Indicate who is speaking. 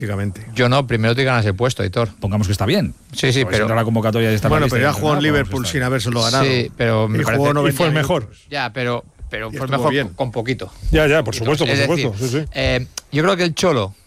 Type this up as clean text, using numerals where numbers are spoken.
Speaker 1: Yo no, primero te ganas el puesto, Aitor.
Speaker 2: Pongamos que está bien.
Speaker 1: Sí, sí, pero
Speaker 2: la convocatoria de esta
Speaker 3: Bueno, pero ya jugó en Liverpool sin habérselo ganado.
Speaker 1: Sí, pero me parece...
Speaker 3: Y fue el mejor.
Speaker 1: Ya, pero fue mejor con poquito.
Speaker 2: Ya, por supuesto, por supuesto.
Speaker 1: Decir, yo creo que el Cholo